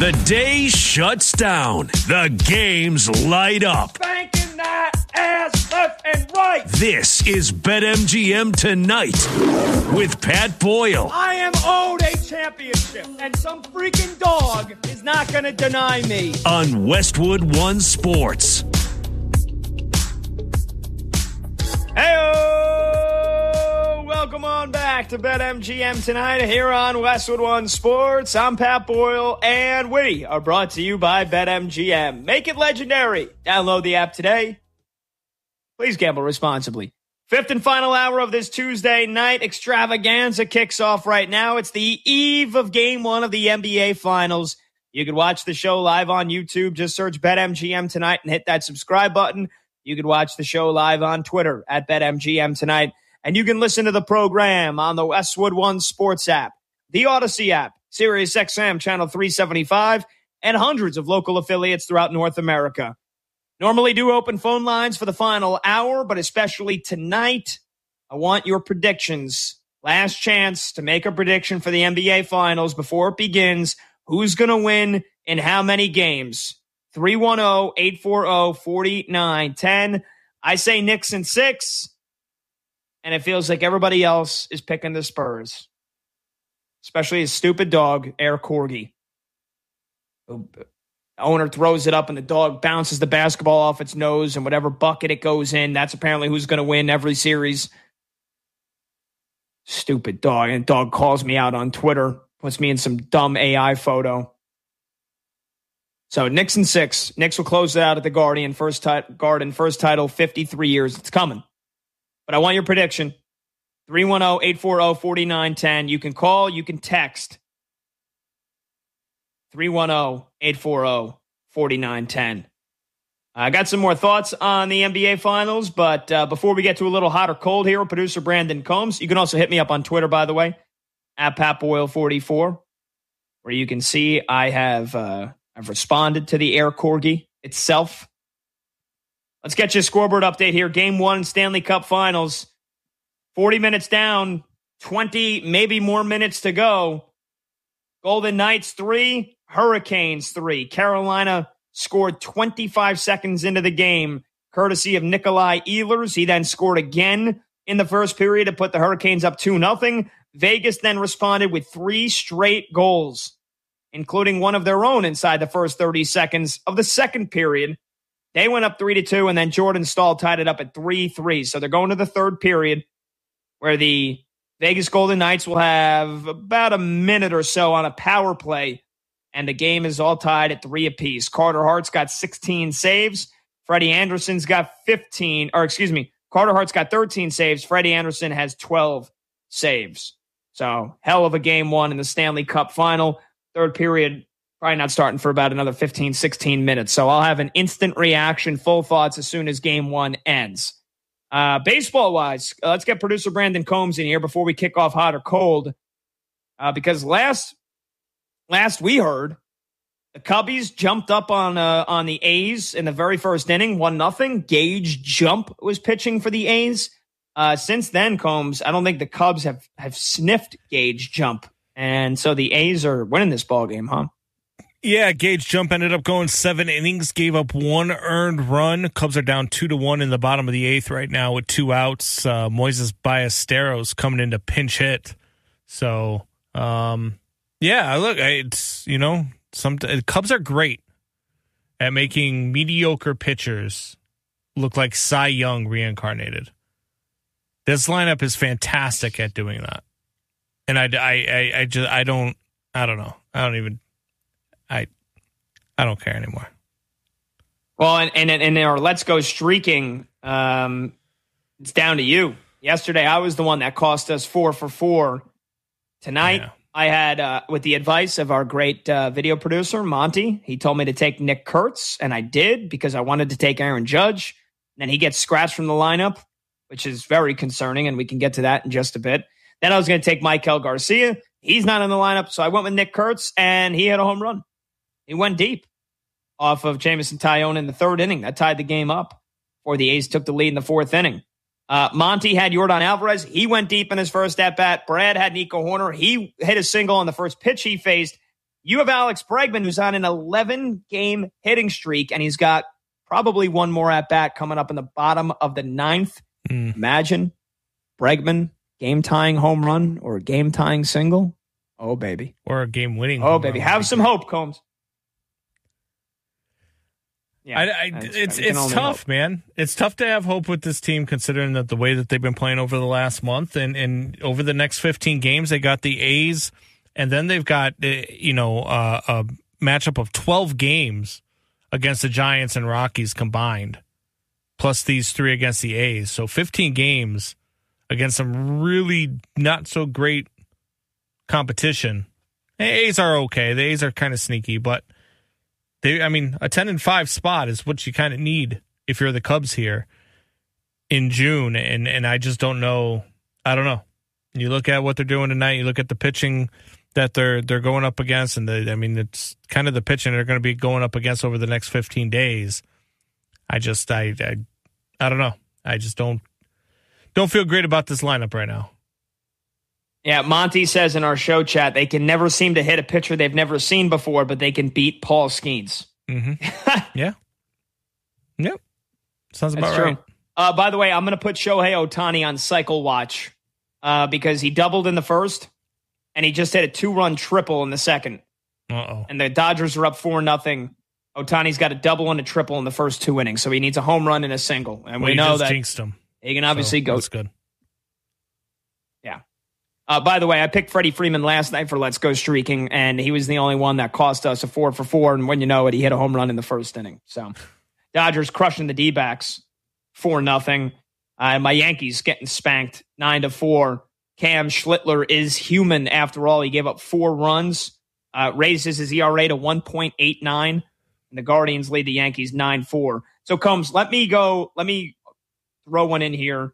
The day shuts down. The games light up. Banking that ass left and right. This is BetMGM Tonight with Pat Boyle. I am owed a championship, and some freaking dog is not going to deny me. On Westwood One Sports. Hey-o! Welcome on back to BetMGM Tonight here on Westwood One Sports. I'm Pat Boyle, and we are brought to you by BetMGM. Make it legendary. Download the app today. Please gamble responsibly. Fifth and final hour of this Tuesday night extravaganza kicks off right now. It's the eve of Game 1 of the NBA Finals. You can watch the show live on YouTube. Just search BetMGM Tonight and hit that subscribe button. You can watch the show live on Twitter at BetMGM Tonight. And you can listen to the program on the Westwood One Sports app, the Odyssey app, Sirius XM Channel 375, and hundreds of local affiliates throughout North America. Normally do open phone lines for the final hour, but especially tonight, I want your predictions. Last chance to make a prediction for the NBA Finals before it begins. Who's going to win in how many games? 310-840-4910. I say Knicks in 6, and it feels like everybody else is picking the Spurs, especially his stupid dog, Air Corgi. Owner throws it up and the dog bounces the basketball off its nose, and whatever bucket it goes in, that's apparently who's going to win every series. Stupid dog. And dog calls me out on Twitter, puts me in some dumb AI photo. So Knicks in 6. Knicks will close it out at the Garden, first title, 53 years. It's coming. But I want your prediction. 310-840-4910. You can call, you can text. 310-840-4910. I got some more thoughts on the NBA Finals, but before we get to a little hot or cold here, producer Brandon Combs, you can also hit me up on Twitter, by the way, at PatBoyle44, where you can see I've responded to the Air Corgi itself. Let's get you a scoreboard update here. Game 1, Stanley Cup Finals. 40 minutes down, 20, maybe more minutes to go. Golden Knights 3, Hurricanes 3. Carolina scored 25 seconds into the game, courtesy of Nikolai Ehlers. He then scored again in the first period to put the Hurricanes up 2-0. Vegas then responded with 3 straight goals, including one of their own inside the first 30 seconds of the second period. They went up 3-2, and then Jordan Staal tied it up at 3-3. So they're going to the third period, where the Vegas Golden Knights will have about a minute or so on a power play, and the game is all tied at 3 apiece. Carter Hart's got 16 saves. Freddie Anderson's got Carter Hart's got 13 saves. Freddie Anderson has 12 saves. So hell of a game 1 in the Stanley Cup Final. Third period, probably not starting for about another 15, 16 minutes. So I'll have an instant reaction, full thoughts as soon as game 1 ends. Baseball-wise, let's get producer Brandon Combs in here before we kick off hot or cold. Because last we heard, the Cubbies jumped up on the A's in the very first inning, 1-0. Gage Jump was pitching for the A's. Since then, Combs, I don't think the Cubs have sniffed Gage Jump. And so the A's are winning this ballgame, huh? Yeah, Gage Jump ended up going 7 innings, gave up 1 earned run. Cubs are down 2-1 in the bottom of the 8th right now with 2 outs. Moises Ballesteros coming in to pinch hit. So, yeah, look, it's, Cubs are great at making mediocre pitchers look like Cy Young reincarnated. This lineup is fantastic at doing that. And I don't know. I don't care anymore. Well, and in our Let's Go streaking, it's down to you. Yesterday, I was the one that cost us 4 for 4. Tonight, I had, with the advice of our great video producer, Monty, he told me to take Nick Kurtz, and I did because I wanted to take Aaron Judge. And then he gets scratched from the lineup, which is very concerning, and we can get to that in just a bit. Then I was going to take Maikel Garcia. He's not in the lineup, so I went with Nick Kurtz, and he had a home run. He went deep off of Jameson Taillon in the third inning. That tied the game up before the A's took the lead in the fourth inning. Monty had Yordan Alvarez. He went deep in his first at-bat. Brad had Nico Horner. He hit a single on the first pitch he faced. You have Alex Bregman, who's on an 11-game hitting streak, and he's got probably one more at-bat coming up in the bottom of the 9th. Imagine Bregman game-tying home run or a game-tying single. Oh, baby. Or a game-winning. Oh, baby. Have some hope, Combs. Yeah, it's tough, man. It's tough to have hope with this team considering that the way that they've been playing over the last month and over the next 15 games, they got the A's and then they've got, a matchup of 12 games against the Giants and Rockies combined, plus these 3 against the A's. So 15 games against some really not so great competition. The A's are okay. The A's are kind of sneaky, but a 10-5 spot is what you kind of need if you're the Cubs here in June. And I just don't know. I don't know. You look at what they're doing tonight. You look at the pitching that they're going up against, and it's kind of the pitching they're going to be going up against over the next 15 days. I don't know. I just don't feel great about this lineup right now. Yeah, Monty says in our show chat, they can never seem to hit a pitcher they've never seen before, but they can beat Paul Skeens. Mm-hmm. Yeah. Yep. Sounds about true. right. By the way, I'm going to put Shohei Ohtani on cycle watch because he doubled in the first, and he just hit a 2-run triple in the second. Uh-oh. And the Dodgers are up 4-0. Ohtani's got a double and a triple in the first 2 innings, so he needs a home run and a single. And we know that jinxed him. He can obviously go. That's good. Yeah. By the way, I picked Freddie Freeman last night for Let's Go Streaking, and he was the only one that cost us a 4-for-4. And when you know it, he hit a home run in the first inning. So, Dodgers crushing the D-backs 4-0. And my Yankees getting spanked 9-4. Cam Schlittler is human after all. He gave up 4 runs, raises his ERA to 1.89, and the Guardians lead the Yankees 9-4. So, Combs, let me throw one in here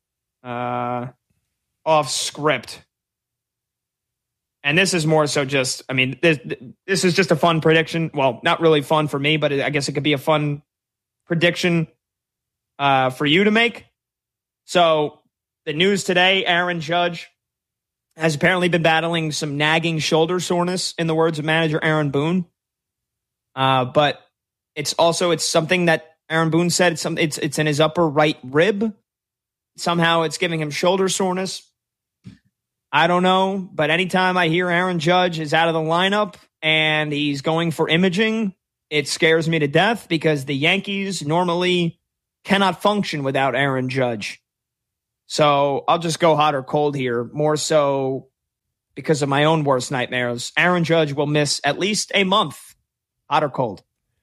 off script. And this is more so just, this is just a fun prediction. Well, not really fun for me, but I guess it could be a fun prediction for you to make. So the news today, Aaron Judge has apparently been battling some nagging shoulder soreness, in the words of manager Aaron Boone. But it's something that Aaron Boone said it's in his upper right rib. Somehow it's giving him shoulder soreness. I don't know, but anytime I hear Aaron Judge is out of the lineup and he's going for imaging, it scares me to death because the Yankees normally cannot function without Aaron Judge. So I'll just go hot or cold here, more so because of my own worst nightmares. Aaron Judge will miss at least a month. Hot or cold?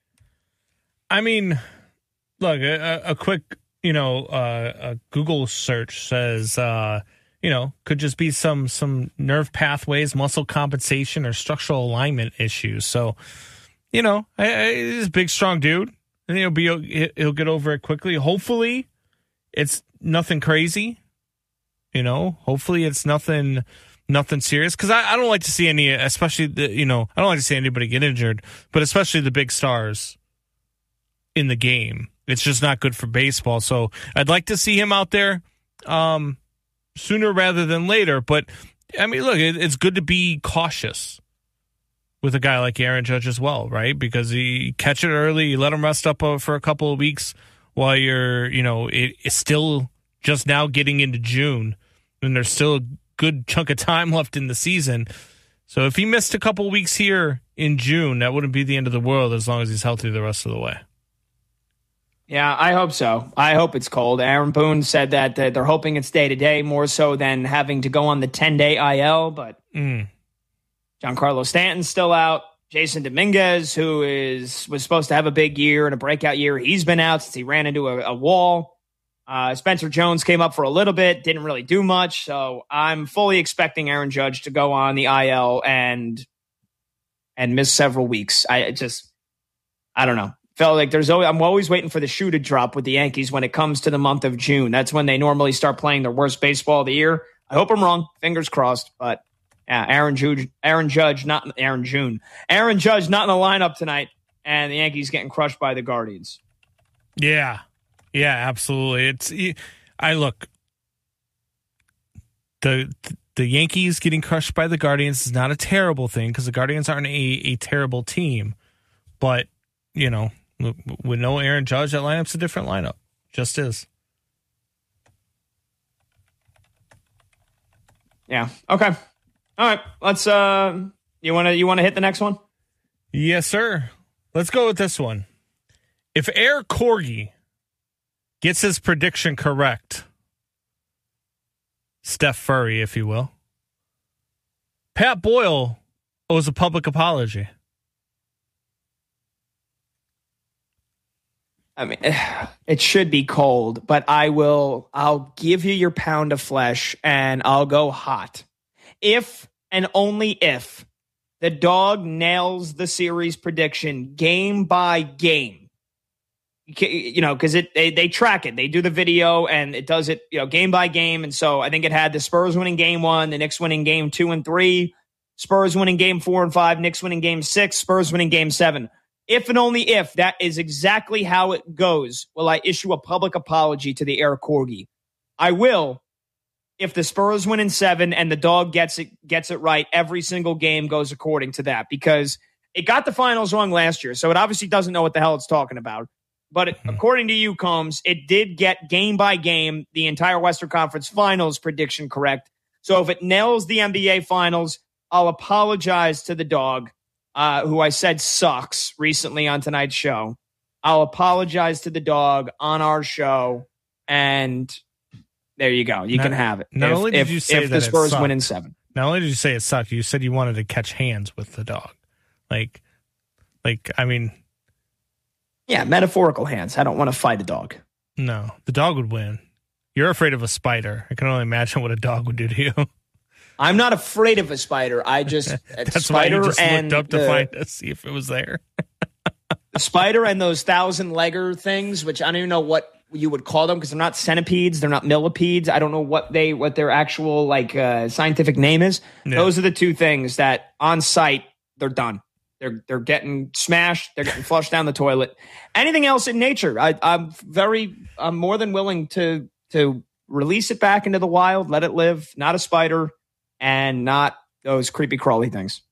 Look, a quick, a Google search says, could just be some nerve pathways, muscle compensation, or structural alignment issues. So, he's a big, strong dude. I think he'll get over it quickly. Hopefully, it's nothing crazy. Hopefully it's nothing serious. Because I don't like to see any, especially I don't like to see anybody get injured, but especially the big stars in the game. It's just not good for baseball. So I'd like to see him out there sooner rather than later. But, look, it's good to be cautious with a guy like Aaron Judge as well, right? Because you catch it early, you let him rest up for a couple of weeks while you're, it's still just now getting into June, and there's still a good chunk of time left in the season. So if he missed a couple of weeks here in June, that wouldn't be the end of the world as long as he's healthy the rest of the way. Yeah, I hope so. I hope it's cold. Aaron Boone said that they're hoping it's day-to-day more so than having to go on the 10-day IL, but Giancarlo Stanton's still out. Jason Dominguez, who was supposed to have a big year and a breakout year, he's been out since he ran into a wall. Spencer Jones came up for a little bit, didn't really do much, so I'm fully expecting Aaron Judge to go on the IL and miss several weeks. I don't know. Felt like I'm always waiting for the shoe to drop with the Yankees when it comes to the month of June. That's when they normally start playing their worst baseball of the year. I hope I'm wrong. Fingers crossed. But yeah, Aaron Judge not in the lineup tonight, and the Yankees getting crushed by the Guardians. Yeah, absolutely. the Yankees getting crushed by the Guardians is not a terrible thing because the Guardians aren't a terrible team. But, you know, with no Aaron Judge, that lineup's a different lineup. Just is. Yeah. Okay. All right. Let's. You want to hit the next one? Yes, sir. Let's go with this one. If Eric Corgi gets his prediction correct, Steph Furry, if you will, Pat Boyle owes a public apology. I mean, it should be cold, but I'll give you your pound of flesh and I'll go hot. If and only if the dog nails the series prediction game by game, you know, because they track it. They do the video and it does it, you know, game by game. And so I think it had the Spurs winning game 1, the Knicks winning game 2 and 3, Spurs winning game 4 and 5, Knicks winning game 6, Spurs winning game 7. If and only if that is exactly how it goes, will I issue a public apology to the Eric Corgi. I will if the Spurs win in 7 and the dog gets it right. Every single game goes according to that because it got the finals wrong last year. So it obviously doesn't know what the hell it's talking about. But according to you, Combs, it did get game by game the entire Western Conference Finals prediction correct. So if it nails the NBA Finals, I'll apologize to the dog. Who I said sucks recently on tonight's show. I'll apologize to the dog on our show, and there you go. You can have it. Not only did you say if that the Spurs it sucked, win in 7. Not only did you say it sucked, you said you wanted to catch hands with the dog. Like I mean, yeah, metaphorical hands. I don't want to fight a dog. No, the dog would win. You're afraid of a spider. I can only imagine what a dog would do to you. I'm not afraid of a spider. I just that's spider why you just and looked up to find to see if it was there. The spider and those 1,000-legger things, which I don't even know what you would call them because they're not centipedes, they're not millipedes. I don't know what their actual scientific name is. Yeah. Those are the two things that on site they're done. They're getting smashed. They're getting flushed down the toilet. Anything else in nature, I'm more than willing to release it back into the wild, let it live. Not a spider. And not those creepy crawly things.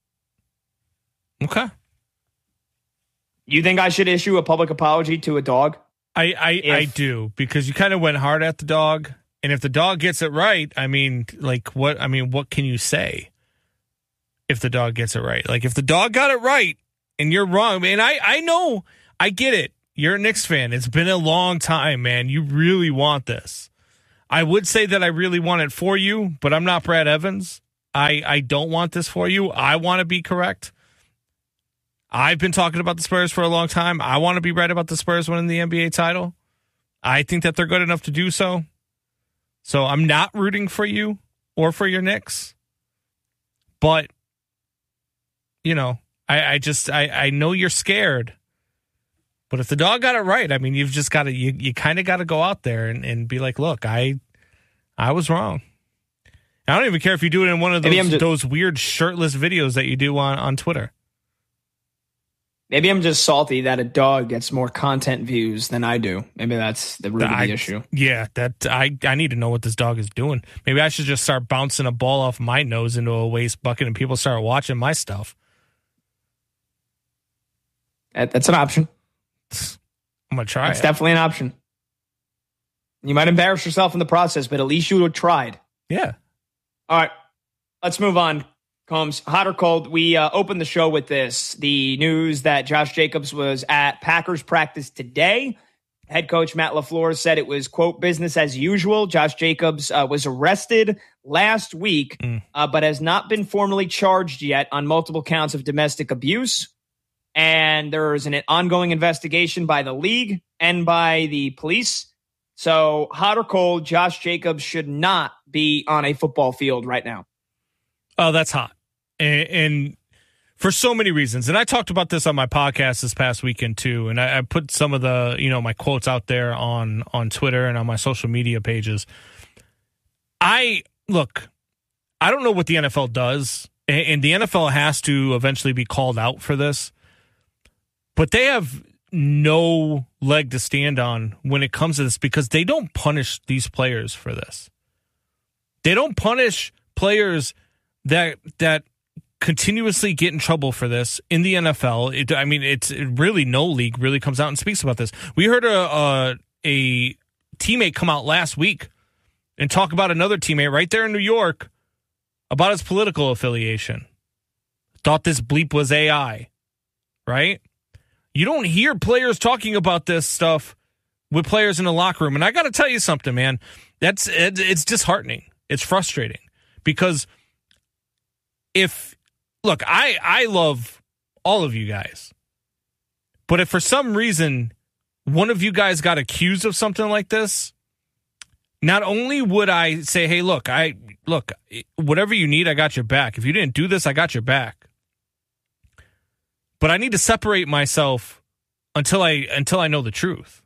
Okay. You think I should issue a public apology to a dog? I do, because you kind of went hard at the dog. And if the dog gets it right, I mean, what can you say if the dog gets it right? Like, if the dog got it right and you're wrong, man, I know, I get it. You're a Knicks fan. It's been a long time, man. You really want this. I would say that I really want it for you, but I'm not Brad Evans. I don't want this for you. I want to be correct. I've been talking about the Spurs for a long time. I want to be right about the Spurs winning the NBA title. I think that they're good enough to do so. So I'm not rooting for you or for your Knicks. But, you know, I know you're scared. But if the dog got it right, I mean, you've just got to, you kind of got to go out there and be like, look, I was wrong. I don't even care if you do it in one of those weird shirtless videos that you do on Twitter. Maybe I'm just salty that a dog gets more content views than I do. Maybe that's the root of the issue. Yeah, that I need to know what this dog is doing. Maybe I should just start bouncing a ball off my nose into a waste bucket and people start watching my stuff. That's an option. I'm going to try. It's definitely an option. You might embarrass yourself in the process, but at least you would have tried. Yeah. All right. Let's move on. Combs, hot or cold? We opened the show with this. The news that Josh Jacobs was at Packers practice today. Head coach Matt LaFleur said it was, quote, business as usual. Josh Jacobs was arrested last week, but has not been formally charged yet on multiple counts of domestic abuse. And there is an ongoing investigation by the league and by the police. So, hot or cold, Josh Jacobs should not be on a football field right now. Oh, that's hot. And for so many reasons. And I talked about this on my podcast this past weekend too. And I put some of the, my quotes out there on Twitter and on my social media pages. I don't know what the NFL does. And the NFL has to eventually be called out for this. But they have no leg to stand on when it comes to this because they don't punish these players for this. They don't punish players that continuously get in trouble for this in the NFL. It's really no league really comes out and speaks about this. We heard a teammate come out last week and talk about another teammate right there in New York about his political affiliation. Thought this bleep was AI, right? You don't hear players talking about this stuff with players in the locker room. And I got to tell you something, man. It's disheartening. It's frustrating because look, I love all of you guys, but if for some reason one of you guys got accused of something like this, not only would I say, hey, look, whatever you need, I got your back. If you didn't do this, I got your back. But I need to separate myself until I know the truth.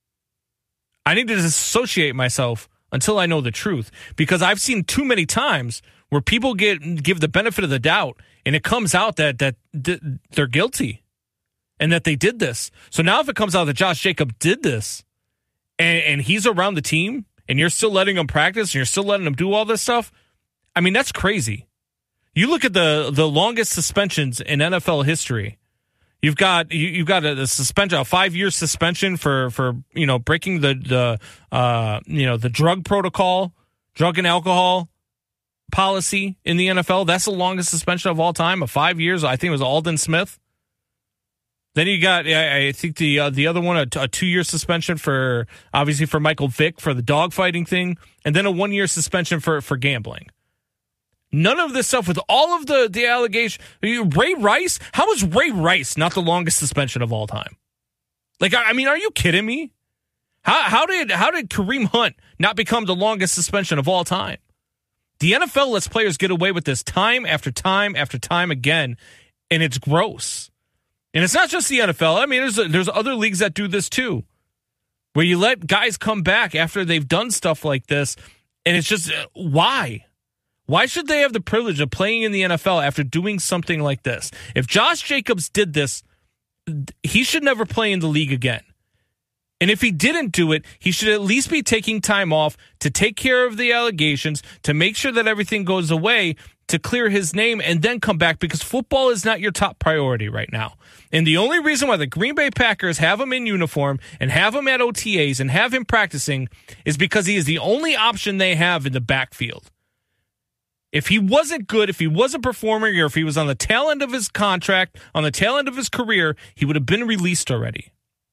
I need to disassociate myself until I know the truth, because I've seen too many times where people give the benefit of the doubt and it comes out that they're guilty and that they did this. So now if it comes out that Josh Jacobs did this and he's around the team and you're still letting him practice and you're still letting him do all this stuff, I mean, that's crazy. You look at the longest suspensions in NFL history. You've got a suspension, a 5-year suspension for breaking the drug protocol, drug and alcohol policy in the NFL. That's the longest suspension of all time, of 5 years. I think it was Aldon Smith. Then you got, I think the other one, a 2-year suspension for Michael Vick for the dogfighting thing, and then a 1-year suspension for gambling. None of this stuff with all of the allegations. Ray Rice? How is Ray Rice not the longest suspension of all time? Like, I mean, are you kidding me? How did Kareem Hunt not become the longest suspension of all time? The NFL lets players get away with this time after time after time again, and it's gross. And it's not just the NFL. I mean, there's other leagues that do this too, where you let guys come back after they've done stuff like this, and it's just, why? Why should they have the privilege of playing in the NFL after doing something like this? If Josh Jacobs did this, he should never play in the league again. And if he didn't do it, he should at least be taking time off to take care of the allegations, to make sure that everything goes away, to clear his name, and then come back, because football is not your top priority right now. And the only reason why the Green Bay Packers have him in uniform and have him at OTAs and have him practicing is because he is the only option they have in the backfield. If he wasn't good, if he wasn't performing, or if he was on the tail end of his contract, on the tail end of his career, he would have been released already.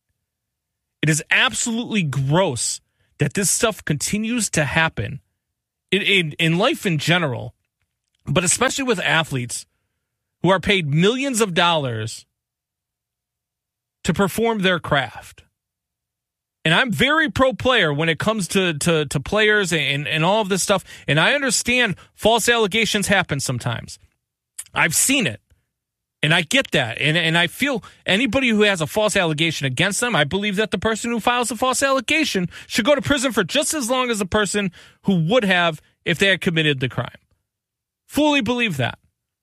It is absolutely gross that this stuff continues to happen in life in general, but especially with athletes who are paid millions of dollars to perform their craft. And I'm very pro-player when it comes to players and all of this stuff. And I understand false allegations happen sometimes. I've seen it. And I get that. And I feel anybody who has a false allegation against them, I believe that the person who files a false allegation should go to prison for just as long as the person who would have if they had committed the crime. Fully believe that.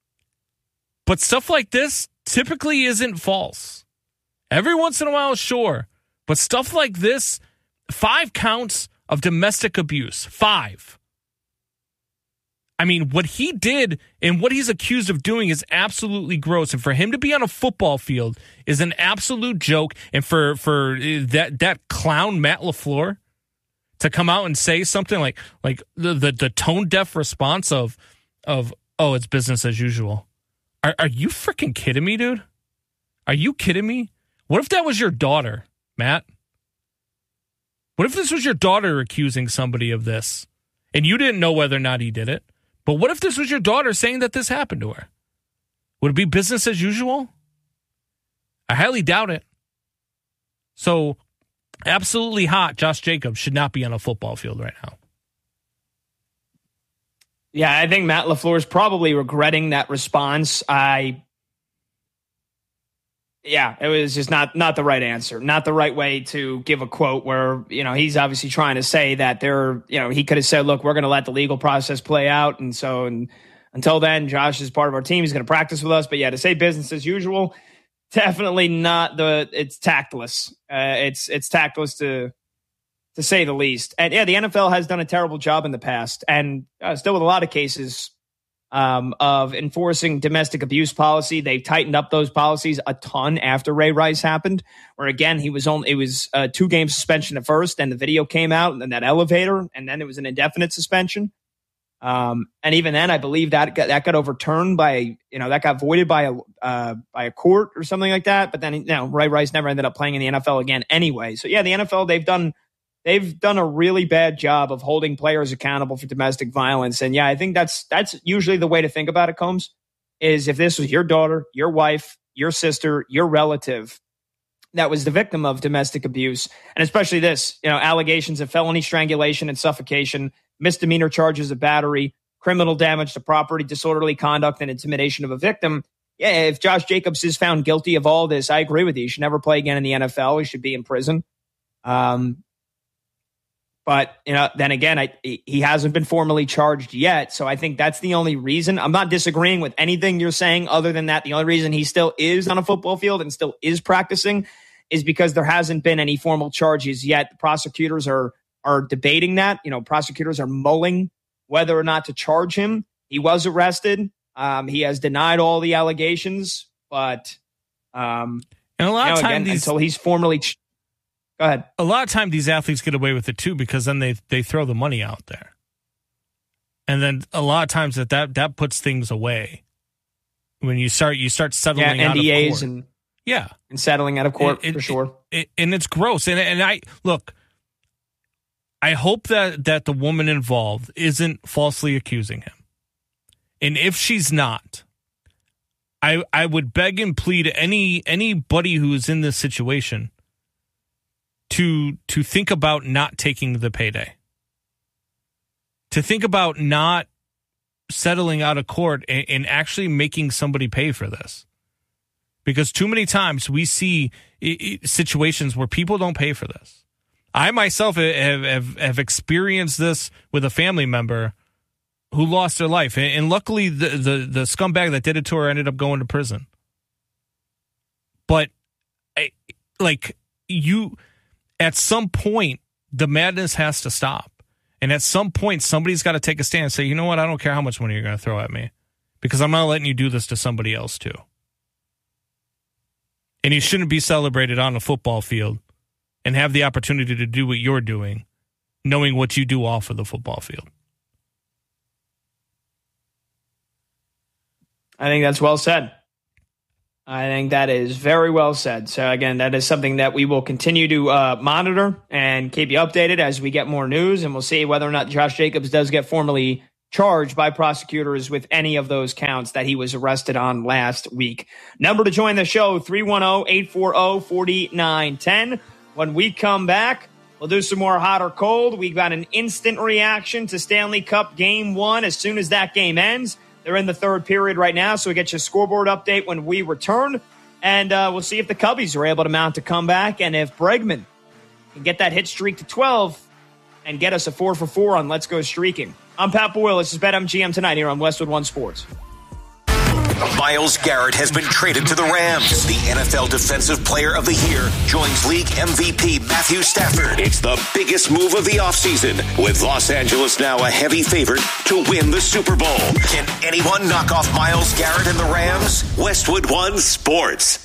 But stuff like this typically isn't false. Every once in a while, sure. But stuff like this, 5 counts of domestic abuse. 5. I mean, what he did and what he's accused of doing is absolutely gross. And for him to be on a football field is an absolute joke. And for that clown Matt LaFleur to come out and say something like the tone deaf response of oh, it's business as usual. Are you freaking kidding me, dude? Are you kidding me? What if that was your daughter, Matt? What if this was your daughter accusing somebody of this and you didn't know whether or not he did it? But what if this was your daughter saying that this happened to her? Would it be business as usual? I highly doubt it. So, absolutely hot, Josh Jacobs should not be on a football field right now. Yeah, I think Matt LaFleur is probably regretting that response. Yeah, it was just not the right answer, not the right way to give a quote where, he's obviously trying to say that he could have said, look, we're going to let the legal process play out. And until then, Josh is part of our team. He's going to practice with us. But yeah, to say business as usual, definitely not it's tactless. It's tactless to to say the least. And yeah, the NFL has done a terrible job in the past, and still with a lot of cases of enforcing domestic abuse policy. They've tightened up those policies a ton after Ray Rice happened, where again, it was a 2-game suspension at first, and the video came out, and then that elevator, and then it was an indefinite suspension. And even then, I believe that got overturned that got voided by a court or something like that. But then, Ray Rice never ended up playing in the NFL again anyway. So yeah, the NFL, they've done a really bad job of holding players accountable for domestic violence. And yeah, I think that's usually the way to think about it, Combs, is if this was your daughter, your wife, your sister, your relative that was the victim of domestic abuse, and especially this, allegations of felony strangulation and suffocation, misdemeanor charges of battery, criminal damage to property, disorderly conduct, and intimidation of a victim. Yeah, if Josh Jacobs is found guilty of all this, I agree with you. He should never play again in the NFL. He should be in prison. But, then again, he hasn't been formally charged yet. So I think that's the only reason. I'm not disagreeing with anything you're saying other than that. The only reason he still is on a football field and still is practicing is because there hasn't been any formal charges yet. The prosecutors are debating that. Prosecutors are mulling whether or not to charge him. He was arrested. He has denied all the allegations, but and a lot of times until he's formally go ahead. A lot of time these athletes get away with it too, because then they throw the money out there. And then a lot of times that puts things away. When you start settling out of NDAs court. and settling out of court for sure. And it's gross. And I look, I hope that the woman involved isn't falsely accusing him. And if she's not, I would beg and plead anybody who is in this situation to think about not taking the payday, to think about not settling out of court and actually making somebody pay for this. Because too many times we see situations where people don't pay for this. I myself have experienced this with a family member who lost their life. And luckily the scumbag that did it to her ended up going to prison. But at some point, the madness has to stop. And at some point, somebody's got to take a stand and say, you know what, I don't care how much money you're going to throw at me, because I'm not letting you do this to somebody else too. And you shouldn't be celebrated on a football field and have the opportunity to do what you're doing, knowing what you do off of the football field. I think that's well said. I think that is very well said. So, again, that is something that we will continue to monitor and keep you updated as we get more news. And we'll see whether or not Josh Jacobs does get formally charged by prosecutors with any of those counts that he was arrested on last week. Number to join the show, 310-840-4910. When we come back, we'll do some more hot or cold. We've got an instant reaction to Stanley Cup Game 1 as soon as that game ends. They're in the third period right now, so we get your scoreboard update when we return. And we'll see if the Cubbies are able to mount a comeback and if Bregman can get that hit streak to 12 and get us a 4-for-4 on Let's Go Streaking. I'm Pat Boyle. This is BetMGM Tonight here on Westwood One Sports. Myles Garrett has been traded to the Rams. The NFL Defensive Player of the Year joins league MVP Matthew Stafford. It's the biggest move of the offseason, with Los Angeles now a heavy favorite to win the Super Bowl. Can anyone knock off Myles Garrett and the Rams? Westwood One Sports.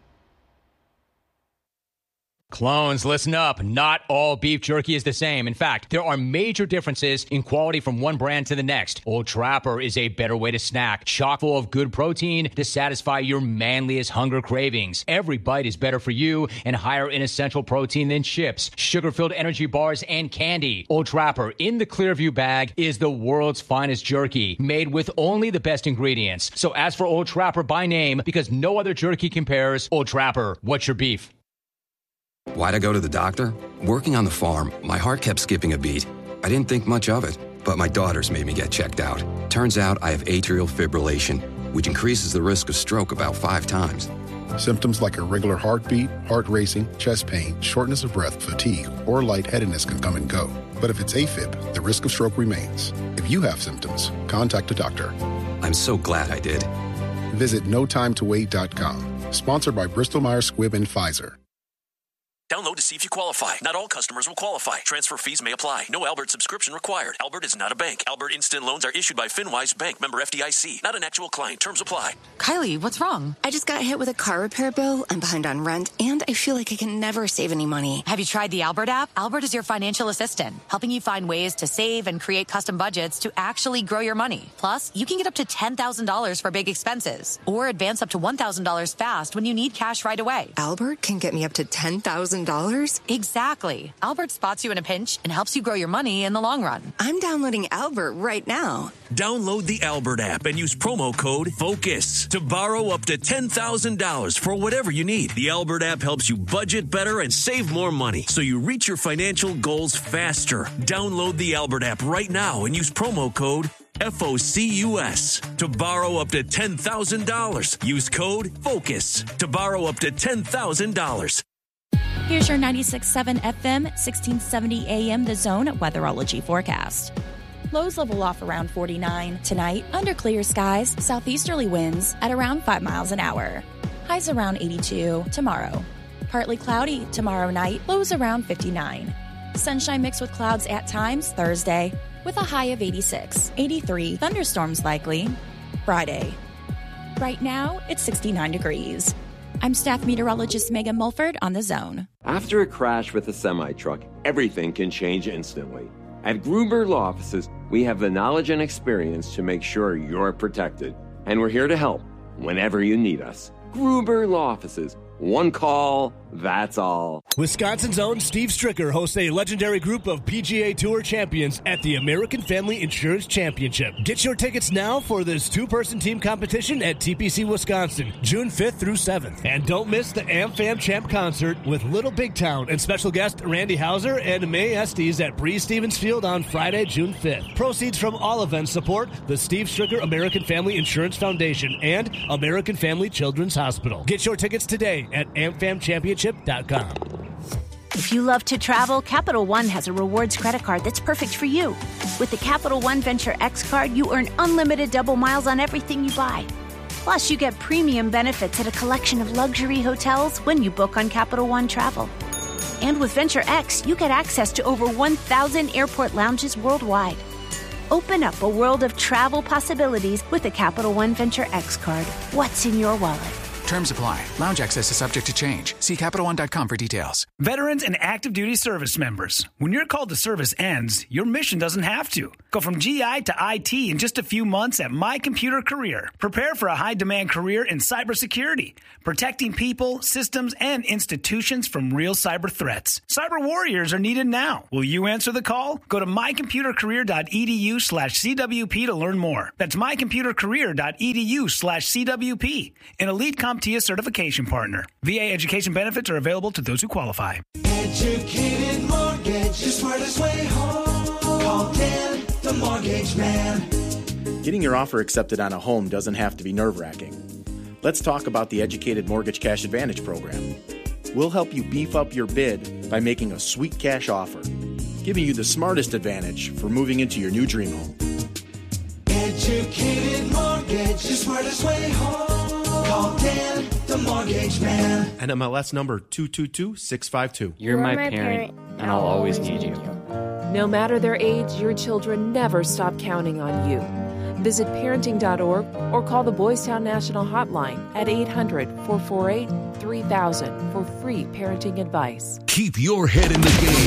Clones, listen up. Not all beef jerky is the same. In fact, there are major differences in quality from one brand to the next. Old Trapper is a better way to snack, chock full of good protein to satisfy your manliest hunger cravings. Every bite is better for you and higher in essential protein than chips, sugar-filled energy bars, and candy. Old Trapper in the Clearview bag is the world's finest jerky, made with only the best ingredients. So ask for Old Trapper by name, because no other jerky compares. Old Trapper, what's your beef? Why'd I go to the doctor? Working on the farm, my heart kept skipping a beat. I didn't think much of it, but my daughters made me get checked out. Turns out I have atrial fibrillation, which increases the risk of stroke about 5 times. Symptoms like irregular heartbeat, heart racing, chest pain, shortness of breath, fatigue, or lightheadedness can come and go. But if it's AFib, the risk of stroke remains. If you have symptoms, contact a doctor. I'm so glad I did. Visit notimetowait.com. Sponsored by Bristol Myers Squibb and Pfizer. Download to see if you qualify. Not all customers will qualify. Transfer fees may apply. No Albert subscription required. Albert is not a bank. Albert Instant Loans are issued by FinWise Bank, member FDIC. Not an actual client. Terms apply. Kylie, what's wrong? I just got hit with a car repair bill. I'm behind on rent, and I feel like I can never save any money. Have you tried the Albert app? Albert is your financial assistant, helping you find ways to save and create custom budgets to actually grow your money. Plus, you can get up to $10,000 for big expenses, or advance up to $1,000 fast when you need cash right away. Albert can get me up to $10,000? Exactly. Albert spots you in a pinch and helps you grow your money in the long run. I'm downloading Albert right now. Download the Albert app and use promo code FOCUS to borrow up to $10,000 for whatever you need. The Albert app helps you budget better and save more money so you reach your financial goals faster. Download the Albert app right now and use promo code FOCUS to borrow up to $10,000. Use code FOCUS to borrow up to $10,000. Here's your 96.7 FM, 1670 AM The Zone weatherology forecast. Lows level off around 49. Tonight, under clear skies, southeasterly winds at around 5 miles an hour. Highs around 82 tomorrow. Partly cloudy tomorrow night, lows around 59. Sunshine mixed with clouds at times Thursday, with a high of 86. 83, thunderstorms likely Friday. Right now, it's 69 degrees. I'm staff meteorologist Megan Mulford on The Zone. After a crash with a semi-truck, everything can change instantly. At Gruber Law Offices, we have the knowledge and experience to make sure you're protected. And we're here to help whenever you need us. Gruber Law Offices. One call, that's all. Wisconsin's own Steve Stricker hosts a legendary group of PGA Tour champions at the American Family Insurance Championship. Get your tickets now for this two-person team competition at TPC Wisconsin, June 5th through 7th. And don't miss the AmFam Champ concert with Little Big Town and special guest Randy Hauser and May Estes at Breeze Stevens Field on Friday, June 5th. Proceeds from all events support the Steve Stricker American Family Insurance Foundation and American Family Children's Hospital. Get your tickets today at amfamchampionship.com. If you love to travel, Capital One has a rewards credit card that's perfect for you. With the Capital One Venture X card, you earn unlimited double miles on everything you buy. Plus, you get premium benefits at a collection of luxury hotels when you book on Capital One Travel. And with Venture X, you get access to over 1,000 airport lounges worldwide. Open up a world of travel possibilities with the Capital One Venture X card. What's in your wallet? Terms apply. Lounge access is subject to change. See CapitalOne.com for details. Veterans and active duty service members. When your call to service ends, your mission doesn't have to. Go from GI to IT in just a few months at My Computer Career. Prepare for a high-demand career in cybersecurity, protecting people, systems, and institutions from real cyber threats. Cyber warriors are needed now. Will you answer the call? Go to mycomputercareer.edu/CWP to learn more. That's mycomputercareer.edu/CWP. An elite CompTIA certification partner. VA education benefits are available to those who qualify. Educated Mortgage, the smartest way home. Call Dan, the Mortgage Man. Getting your offer accepted on a home doesn't have to be nerve-wracking. Let's talk about the Educated Mortgage Cash Advantage program. We'll help you beef up your bid by making a sweet cash offer, giving you the smartest advantage for moving into your new dream home. Educated Mortgage, the smartest way home. Call Dan, the Mortgage Man. NMLS number 222652. You're my parent, and I'll always need you. No matter their age, your children never stop counting on you. Visit parenting.org or call the Boys Town National Hotline at 800-448-3000 for free parenting advice. Keep your head in the game